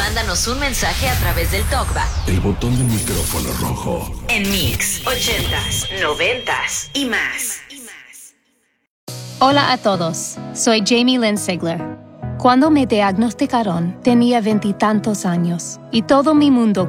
mándanos un mensaje a través del TalkBack. El botón del micrófono rojo. En Mix, 80s, 90s y más. Hola a todos, soy Jamie Lynn Sigler. Cuando me diagnosticaron, tenía 20 y tantos años y todo mi mundo